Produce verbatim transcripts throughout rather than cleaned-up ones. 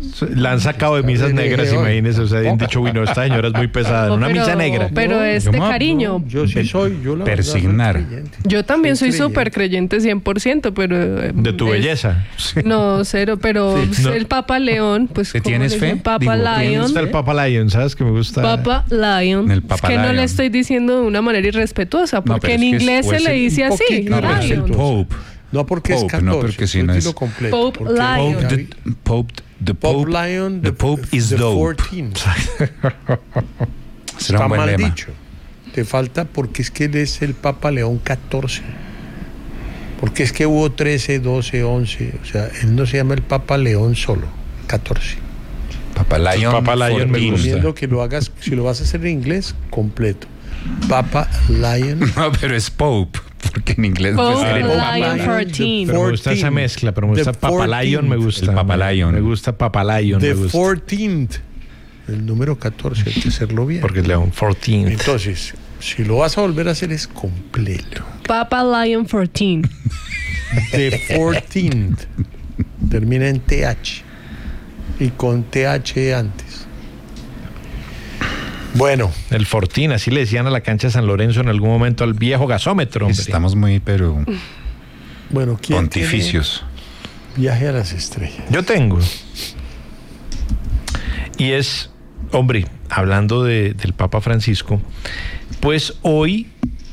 La han sacado de misas negras, imagínese. O sea, han dicho, uy, no, esta señora es muy pesada. No, Una pero, misa negra. Pero No, es yo de me- cariño. no, yo sí soy, yo la Persignar. verdad soy creyente. Yo también soy creyente. súper creyente cien por ciento, pero... eh, De tu es- belleza. Sí. No, cero, pero Sí. pues, No. el Papa León, pues... ¿Te ¿cómo tienes le dicen? fe? Papa Digo, ¿tienes Me Lion. gusta el Papa Lion, ¿sabes? Que me gusta. Papa Lion. El Es Papa que no Lion. le estoy diciendo de una manera irrespetuosa, No, porque pero en es que es- inglés o se es le el- dice un así, poquito, No, pero es el Lion. Pope. No porque Pope, es catorce, no, porque si yo no dilo es- completo. Pope porque Lion. ya Pope, vi- the, Pope, the Pope Pope, Lion, the Pope is the dope. catorce. Será Está un buen mal lema. dicho. Te falta porque es que él es el Papa León catorce. Porque es que hubo trece, doce, once. O sea, él no se llama el Papa León solo, catorce. Papa Lion. Papa Lion me fourteen. gusta. Recomiendo que lo hagas, si lo vas a hacer en inglés, completo. Papa Lion. No, pero es Pope, porque en inglés no Pope puede ser el Lion Papa. catorce. Pero me gusta esa mezcla, pero me The gusta Papa Lion, me gusta. El Papa Lion. Me gusta Papa Lion, The me gusta. catorce. El número catorce, hay que hacerlo bien. Porque es León catorce. Entonces, si lo vas a volver a hacer es completo. Papa Lion catorce. The catorce. Termina en T H. Y con T H antes. Bueno, El Fortín, así le decían a la cancha de San Lorenzo en algún momento al viejo gasómetro, hombre. Estamos muy, pero bueno, ¿quién pontificios. tiene Viaje a las estrellas? Yo tengo. Y es, hombre, hablando de, del Papa Francisco, pues hoy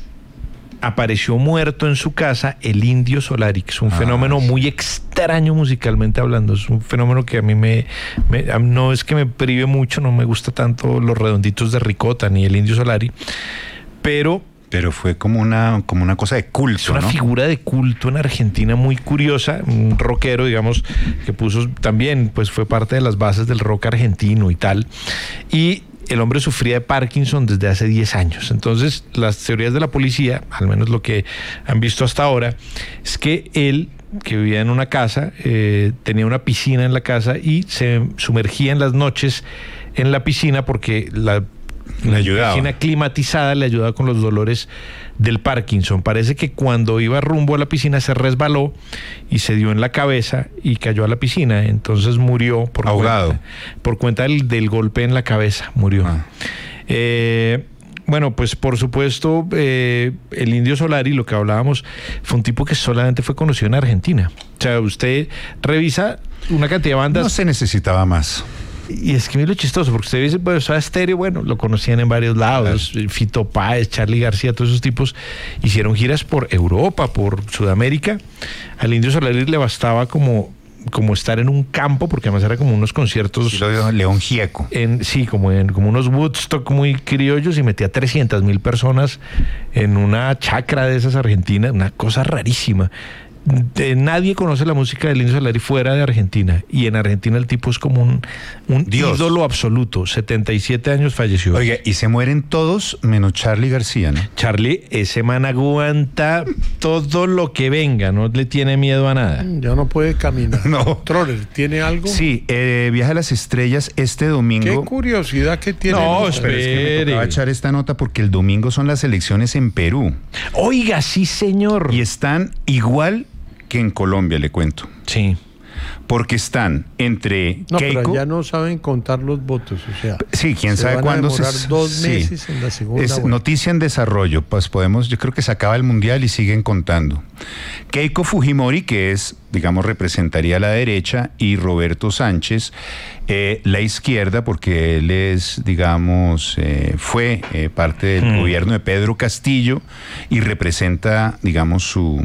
apareció muerto en su casa el Indio Solari, que es un Ah, fenómeno sí. muy extraño musicalmente hablando. Es un fenómeno que a mí me, me- a- no es que me prive mucho, no me gusta tanto los redonditos de ricota ni el Indio Solari, pero Pero fue como una, como una cosa de es culto, una ¿no? figura de culto en Argentina muy curiosa, un rockero, digamos, que puso también, pues fue parte de las bases del rock argentino y tal. Y el hombre sufría de Parkinson desde hace diez años. Entonces, las teorías de la policía, al menos lo que han visto hasta ahora, es que él, que vivía en una casa, eh, tenía una piscina en la casa y se sumergía en las noches en la piscina porque la Le ayudaba. piscina climatizada le ayudaba con los dolores del Parkinson. Parece que cuando iba rumbo a la piscina se resbaló y se dio en la cabeza y cayó a la piscina. Entonces murió por Ahogado. cuenta, por cuenta del, del golpe en la cabeza. Murió. Ah. Eh, bueno, pues por supuesto, eh, el Indio Solari, lo que hablábamos, fue un tipo que solamente fue conocido en Argentina. O sea, usted revisa una cantidad de bandas. No se necesitaba más. Y es que mira lo chistoso, porque usted dice, pues, Soda Stereo, bueno, lo conocían en varios lados, Fito Páez, Charly García, todos esos tipos hicieron giras por Europa, por Sudamérica. Al Indio Solari le bastaba como, como estar en un campo, porque además era como unos conciertos, Sí, lo dijo León Gieco. en, sí, como, en, como unos Woodstock muy criollos, y metía trescientas mil personas en una chacra de esas argentinas, una cosa rarísima. De, nadie conoce la música del Indio Solari fuera de Argentina, y en Argentina el tipo es como un, un Dios. ídolo absoluto. setenta y siete años falleció. Oiga, y se mueren todos menos Charly García, ¿no? Charly, ese man aguanta todo lo que venga, no le tiene miedo a nada. Ya no puede caminar. No. Troller, ¿tiene algo? Sí, eh, Viaje a las Estrellas este Qué domingo. curiosidad que tiene. No, el- Pero es que me espere. tocaba echar esta nota porque el domingo son las elecciones en Perú Oiga, sí, señor. y están igual que en Colombia, le cuento. Sí. Porque están entre No, pero Keiko. ya no saben contar los votos, o sea. Sí, quién se sabe van cuándo a demorar se. dos sí. meses en la segunda Es vuelta. noticia en desarrollo, pues podemos, yo creo que se acaba el mundial y siguen contando. Keiko Fujimori, que es, digamos, representaría a la derecha, y Roberto Sánchez, eh, la izquierda, porque él es, digamos, eh, fue eh, parte del Hmm. gobierno de Pedro Castillo y representa, digamos, su,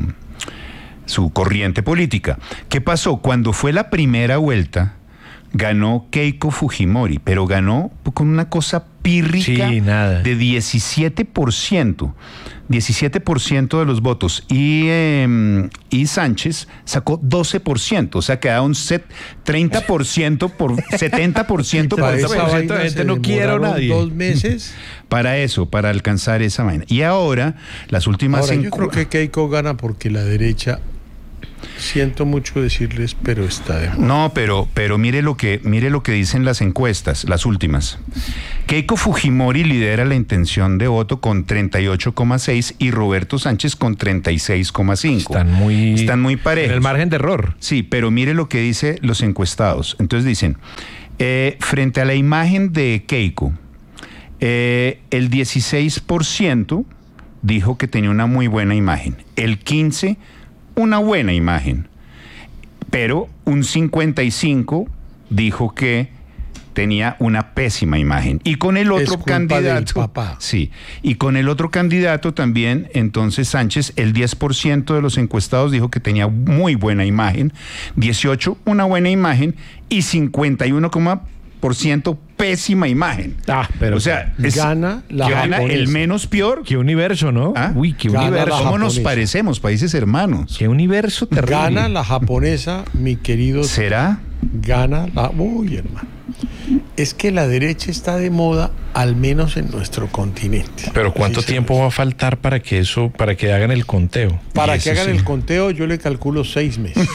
su corriente política. ¿Qué pasó? Cuando fue la primera vuelta, ganó Keiko Fujimori, pero ganó con una cosa pírrica Sí, nada. de diecisiete por ciento. diecisiete por ciento de los votos. Y, eh, y Sánchez sacó doce por ciento. O sea, quedaba un set, treinta por ciento por setenta por ciento por Para esa esa por ciento vaina de gente se no quiere a demoraron nadie. dos meses. para eso, para alcanzar esa vaina. Y ahora, las últimas Ahora, yo encu- creo que Keiko gana porque la derecha Siento mucho decirles, pero está de moda. No, pero, pero mire lo que, mire lo que dicen las encuestas, las últimas. Keiko Fujimori lidera la intención de voto con treinta y ocho coma seis y Roberto Sánchez con treinta y seis coma cinco. Están muy, Están muy parejos. en el margen de error. Sí, pero mire lo que dicen los encuestados. Entonces dicen, eh, frente a la imagen de Keiko, eh, el dieciséis por ciento dijo que tenía una muy buena imagen. El quince por ciento una buena imagen, pero un cincuenta y cinco por ciento dijo que tenía una pésima imagen. Y con el Es otro culpa candidato, del papá. sí, y con el otro candidato también, entonces Sánchez, el diez por ciento de los encuestados dijo que tenía muy buena imagen, dieciocho una buena imagen y cincuenta y uno por ciento pésima imagen. Ah, pero o sea, es- Gana la gana japonesa. el menos peor. qué universo, ¿no? ¿Ah? Uy, qué Gana universo. la ¿Cómo nos japonesa. parecemos, países hermanos? Qué universo terrible. Gana la japonesa, mi querido. ¿Será? Gana la. Uy, hermano. Es que la derecha está de moda, al menos en nuestro continente. Pero ¿cuánto Así se tiempo los- va a faltar para que eso, para que hagan el conteo? Para Y que eso hagan sí. el conteo, yo le calculo seis meses.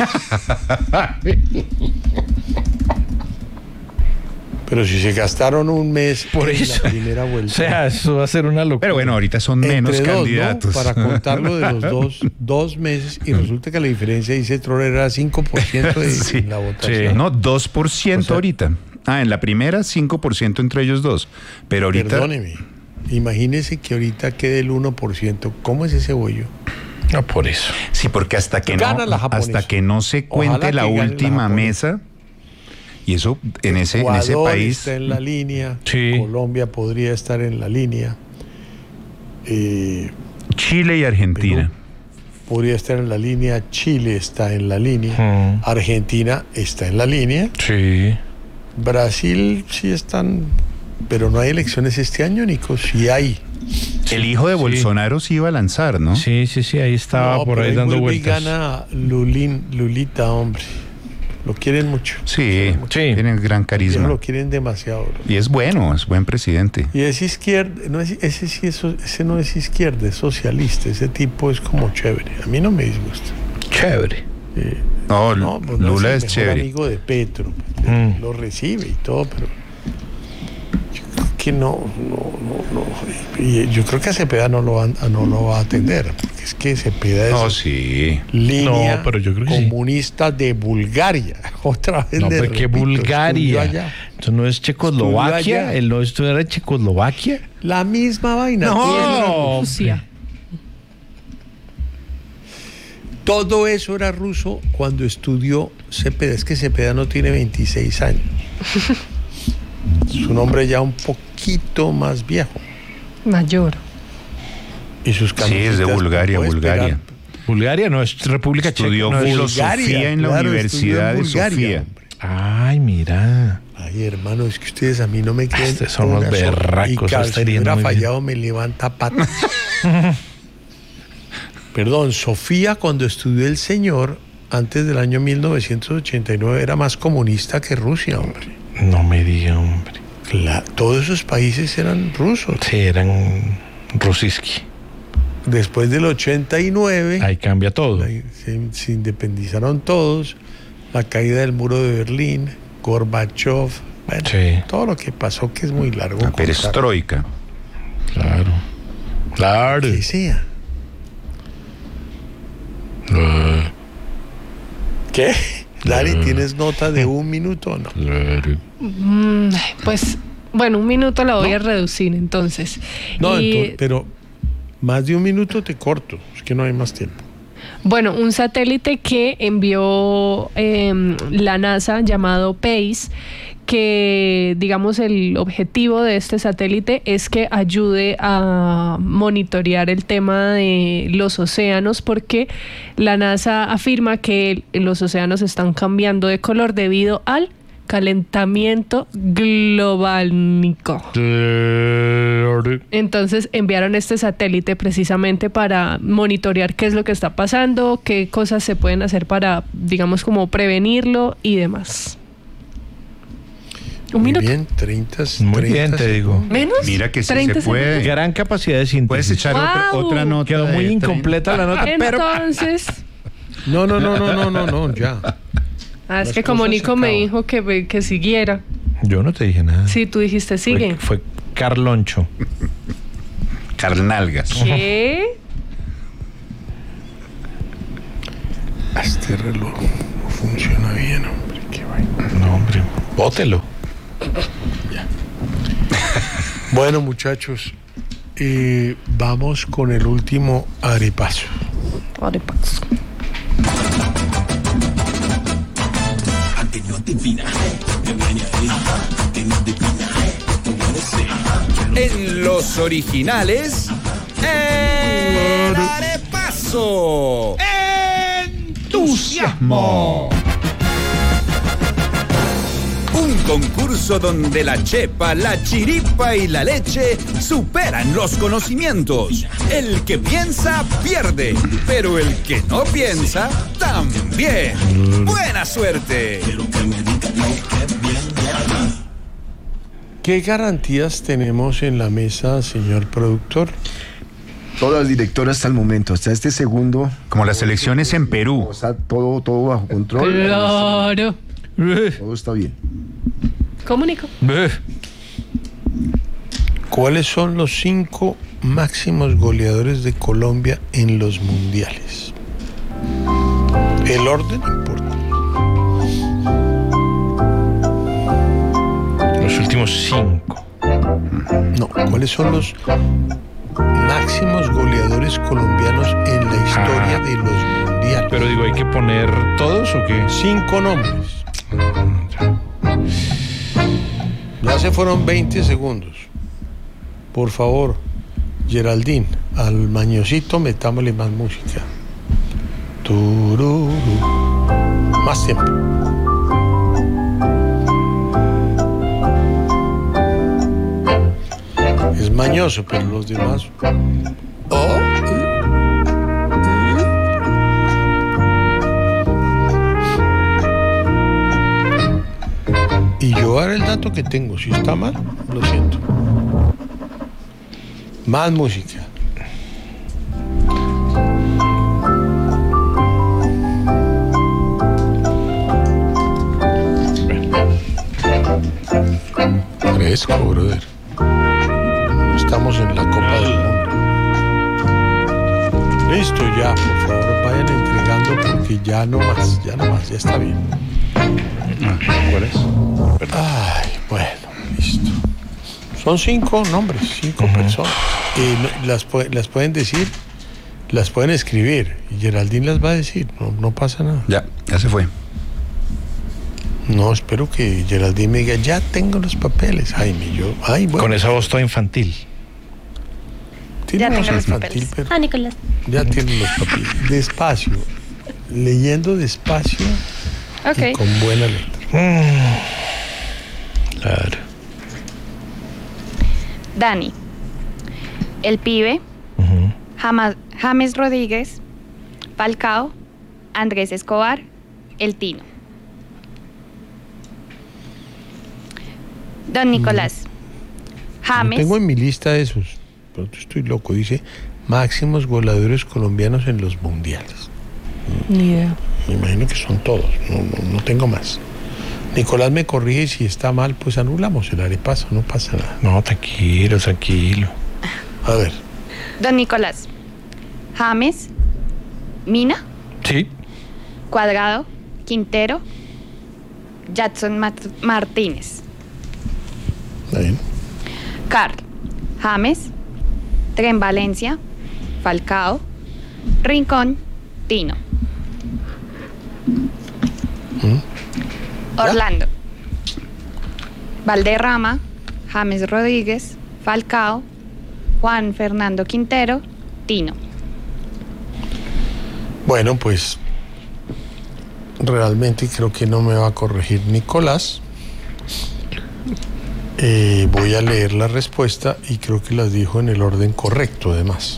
Pero si se gastaron un mes Por en eso. la primera O vuelta. sea, eso va a ser una locura. Pero bueno, ahorita son entre menos dos, ¿no? candidatos. Para contarlo de los dos, dos meses, y resulta que la diferencia, dice Troller, era cinco por ciento de Sí, en la votación. No, dos por ciento O sea- ahorita. Ah, en la primera, cinco por ciento entre ellos dos. Pero ahorita... Perdóneme, imagínese que ahorita quede el uno por ciento. ¿Cómo es ese bollo? No, por eso. Sí, porque hasta que, Gana no, la japonesa. hasta que no se cuente Ojalá la que gane la última japonesa. mesa, y eso en ese, en ese Ecuador país... está en la línea, Sí. Colombia podría estar en la línea, eh, Chile y Argentina. podría estar en la línea, Chile está en la línea, Mm. Argentina está en la línea, Sí. Brasil sí están, pero no hay elecciones este año, Nico, sí hay. El hijo de Sí. Bolsonaro se iba a lanzar, ¿no? Sí, sí, sí, ahí estaba No, por pero ahí dando vuelve y vueltas. gana Lulín, Lulita, hombre. Lo quieren mucho. Sí. Sí, tiene gran Ya carisma. lo quieren demasiado. bro. Y es bueno, es buen presidente. Y es izquierda, no es, ese sí es, so- ese no es izquierda, es socialista. Ese tipo es como chévere. A mí no me disgusta. Chévere. Eh, No, no, pues no Lula el es mejor chévere. amigo de Petro. pues, Mm. Lo recibe y todo, pero yo creo que no, no, no, no. Y yo creo que a Cepeda no lo, van- no lo va a atender, porque es que Cepeda es No, sí. línea No, pero yo creo que sí. comunista de Bulgaria. Otra vez No, le pero qué repito, estudió Bulgaria. allá. Eso no es Estudió Checoslovaquia. allá. Él no estudió en Checoslovaquia. La misma vaina. No. todo eso era ruso. Rusia. Todo eso era ruso cuando estudió Cepeda. Es que Cepeda no tiene veintiséis años. Su nombre ya un poquito más viejo. Mayor. Y sus Sí, es de camisetas, Bulgaria, puede Bulgaria. esperar. Bulgaria no es República Estudió Checa. no es- filosofía Bulgaria, en la claro, Universidad de estudió en Bulgaria, Sofía. hombre. Ay, mira. Ay, hermano, es que ustedes a mí no me creen. Ustedes son unos una sola. berracos, Y eso Carl, está si hiriendo hubiera muy bien. fallado, me levanta pata. Perdón, Sofía, cuando estudió el señor, antes del año mil novecientos ochenta y nueve, era más comunista que Rusia, hombre. No me diga, hombre. Cla- todos esos países eran rusos. Sí, eran Rusiski. Después del ochenta y nueve, Ahí cambia todo. la- se, se independizaron todos, la caída del muro de Berlín, Gorbachev, bueno, Sí. todo lo que pasó, que es muy largo. La contar. perestroika. Claro. Claro. Que sea. Claro. ¿Qué? Dari, Claro. ¿tienes nota de un minuto o no? Claro. Mm, pues, bueno, un minuto la voy a reducir entonces. No, Y, entonces, pero más de un minuto te corto, es que no hay más tiempo. Bueno, un satélite que envió eh, la NASA llamado PACE, que digamos el objetivo de este satélite es que ayude a monitorear el tema de los océanos, porque la NASA afirma que los océanos están cambiando de color debido al calentamiento globalnico. Claro. Entonces enviaron este satélite precisamente para monitorear qué es lo que está pasando, qué cosas se pueden hacer para, digamos, como prevenirlo y demás. Un Muy minuto. bien, treinta, Muy bien, treinta te digo. segundos. ¿Menos? Mira que sí treinta se puede. segundos. Gran capacidad de síntesis. Puedes echar otra, ¡Guau! otra nota. Quedó de muy treinta. incompleta la nota, pero Entonces, No, no, no, no, no, no, no, ya. Ah, es Las que como cosas se Nico me acaban. dijo que, que siguiera. Yo no te dije nada. Sí, tú dijiste sigue. Fue, fue Carloncho. Carnalgas. ¿Qué? Este reloj no funciona bien, hombre. Qué vaina. No, hombre. Bótelo. Bueno, muchachos, eh, vamos con el último arepaso. Arepas. En los originales, el arepaso. ¡Entusiasmo! Un concurso donde la chepa, la chiripa y la leche superan los conocimientos. El que piensa, pierde. Pero el que no piensa, también. ¡Buena suerte! ¿Qué garantías tenemos en la mesa, señor productor? Todas directoras hasta el momento, hasta este segundo. Como las elecciones en Perú. Está todo, todo bajo control. Claro. Todo está bien. ¿Cómo, Nico? ¿Cuáles son los cinco máximos goleadores de Colombia en los mundiales? El orden importa. Los últimos cinco. No, ¿cuáles son los máximos goleadores colombianos en la historia de los mundiales? Pero digo, ¿hay que poner todos o qué? Cinco nombres. Ya se fueron veinte segundos. Por favor, Geraldine, al mañosito metámosle más música. Tururú. Más tiempo. Es mañoso, pero los demás. Oh. Y yo haré el dato que tengo. Si está mal, lo siento. Más música. Fresco, brother. No estamos en la Copa del Mundo. Listo, ya, por favor, vayan entregando porque ya no más, ya no más, ya está bien. ¿Cuál es? Ay, bueno, listo. Son cinco nombres, cinco uh-huh. personas. Eh, no, las, las pueden decir, las pueden escribir. Y Geraldine las va a decir, no, no pasa nada. Ya, ya se fue. No, espero que Geraldine me diga, ya tengo los papeles, Jaime. Yo, ay, bueno. Con esa voz toda infantil. Tiene ya voz tengo infantil, los papeles. pero Ah, Nicolás. ya tienen los papeles. Despacio, leyendo despacio okay. y con buena letra. Mm. Claro. Dani, El Pibe, Uh-huh. Jama- James Rodríguez, Falcao, Andrés Escobar, El Tino. Don Nicolás, James. No tengo en mi lista esos, pero estoy loco. Dice máximos goleadores colombianos en los mundiales. Ni idea. Me imagino que son todos, no, no, no tengo más. Nicolás me corrige y si está mal, pues anulamos el arepaso, no pasa nada. No, tranquilo, tranquilo. A ver. Don Nicolás, James, Mina, Sí. Cuadrado, Quintero, Jackson Mat- Martínez. Está bien. Carl, James, Tren Valencia, Falcao, Rincón, Tino. ¿Mm? Orlando, Valderrama, James Rodríguez, Falcao, Juan Fernando Quintero, Tino. Bueno, pues realmente creo que no me va a corregir Nicolás. Eh, voy a leer la respuesta y creo que las dijo en el orden correcto, además.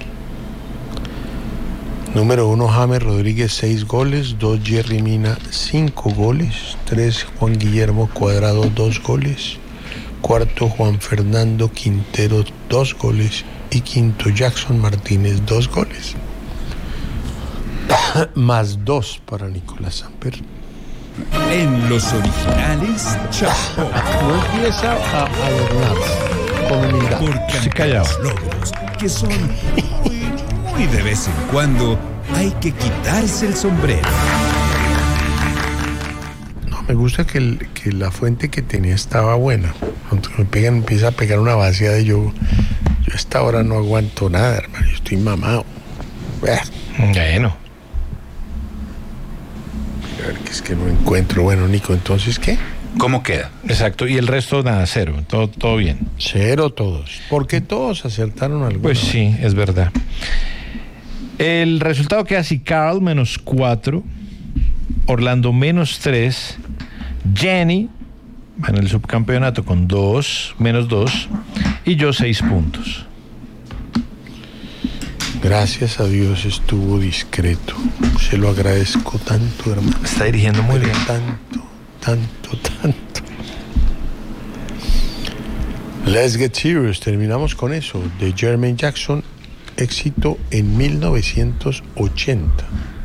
Número uno, James Rodríguez, seis goles. Dos, Jerry Mina, cinco goles. Tres, Juan Guillermo Cuadrado, dos goles. Cuarto, Juan Fernando Quintero, dos goles. Y quinto, Jackson Martínez, dos goles. Más dos para Nicolás Samper. En los originales, Chapo. No empieza a adornarse con humildad. Porque Sí, ante callado. los logros, que son muy, muy de vez en cuando, hay que quitarse el sombrero. No, me gusta que, el- que la fuente que tenía estaba buena. Cuando me pegan, empieza a pegar una vacía de yo. Yo a esta hora no aguanto nada, hermano. Yo estoy mamado. Bah, Bueno. a ver, que es que no encuentro. Bueno, Nico, entonces, ¿qué? ¿Cómo queda? Exacto. Y el resto, nada, cero. Todo, todo bien. Cero todos. Porque todos acertaron alguna Pues vez. sí, es verdad. El resultado queda así: Carl menos cuatro, Orlando menos tres, Jenny en el subcampeonato con dos, menos dos, y yo seis puntos. Gracias a Dios estuvo discreto. Se lo agradezco tanto, hermano. Está dirigiendo muy bien. Tanto, tanto, tanto. Let's Get Serious. Terminamos con eso. De Jermaine Jackson. Éxito en mil novecientos ochenta.